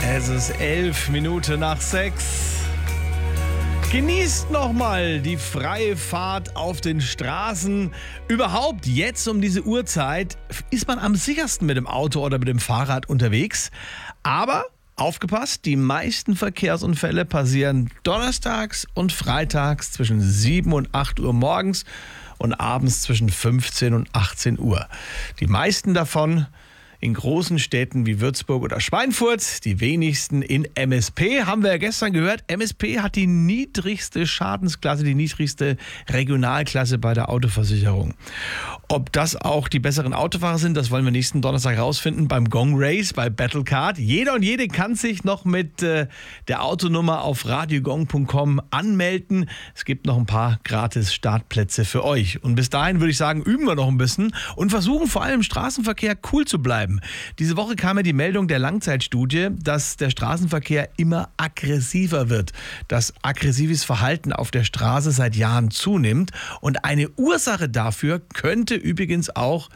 Es ist 11 Minuten nach 6. Genießt nochmal die freie Fahrt auf den Straßen. Überhaupt jetzt um diese Uhrzeit ist man am sichersten mit dem Auto oder mit dem Fahrrad unterwegs. Aber aufgepasst, die meisten Verkehrsunfälle passieren donnerstags und freitags zwischen 7 und 8 Uhr morgens und abends zwischen 15 und 18 Uhr. Die meisten davon in großen Städten wie Würzburg oder Schweinfurt, die wenigsten in MSP. Haben wir ja gestern gehört, MSP hat die niedrigste Schadensklasse, die niedrigste Regionalklasse bei der Autoversicherung. Ob das auch die besseren Autofahrer sind, das wollen wir nächsten Donnerstag rausfinden beim Gong Race, bei Battlecard. Jeder und jede kann sich noch mit der Autonummer auf radiogong.com anmelden. Es gibt noch ein paar gratis Startplätze für euch. Und bis dahin würde ich sagen, üben wir noch ein bisschen und versuchen vor allem im Straßenverkehr cool zu bleiben. Diese Woche kam ja die Meldung der Langzeitstudie, dass der Straßenverkehr immer aggressiver wird, dass aggressives Verhalten auf der Straße seit Jahren zunimmt. Und eine Ursache dafür könnte übrigens auch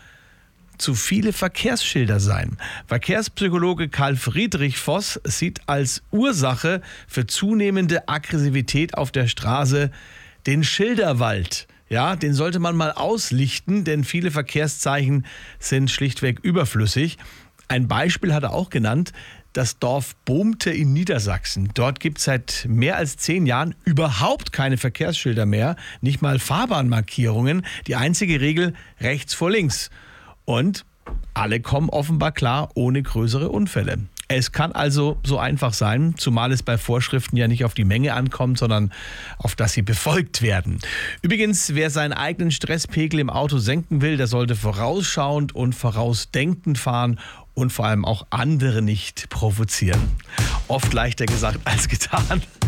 zu viele Verkehrsschilder sein. Verkehrspsychologe Karl Friedrich Voss sieht als Ursache für zunehmende Aggressivität auf der Straße den Schilderwald. Ja, den sollte man mal auslichten, denn viele Verkehrszeichen sind schlichtweg überflüssig. Ein Beispiel hat er auch genannt, das Dorf Bohmte in Niedersachsen. Dort gibt es seit mehr als 10 Jahren überhaupt keine Verkehrsschilder mehr, nicht mal Fahrbahnmarkierungen. Die einzige Regel rechts vor links. Und alle kommen offenbar klar ohne größere Unfälle. Es kann also so einfach sein, zumal es bei Vorschriften ja nicht auf die Menge ankommt, sondern auf dass sie befolgt werden. Übrigens, wer seinen eigenen Stresspegel im Auto senken will, der sollte vorausschauend und vorausdenkend fahren und vor allem auch andere nicht provozieren. Oft leichter gesagt als getan.